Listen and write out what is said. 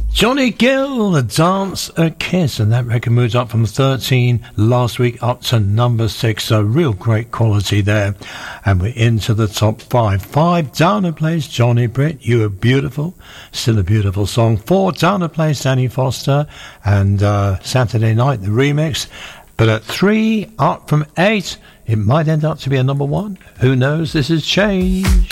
Johnny Gill, A Dance, A Kiss, and that record moves up from 13 last week up to number 6, so real great quality there. And we're into the top 5. 5 down a place, Johnny Britt, You Are Beautiful, still a beautiful song. 4 down a place, Danny Foster, and Saturday Night, the remix. But at 3, up from 8, it might end up to be a number 1. Who knows? This is Change.